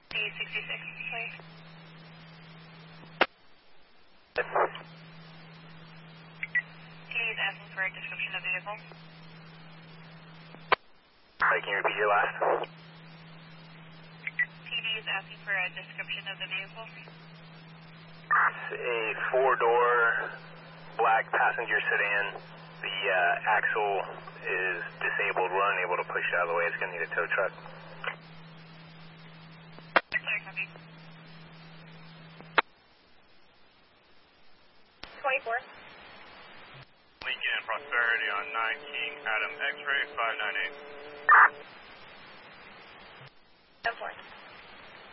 D66, please. He's asking for a description of the vehicle. Can you repeat your last? PD is asking for a description of the vehicle. It's a four-door black passenger sedan. The axle is disabled. We're unable to push it out of the way. It's going to need a tow truck. Sorry, copy. 24. Lincoln and Prosperity on 19, Adam X-ray 598. 10-4.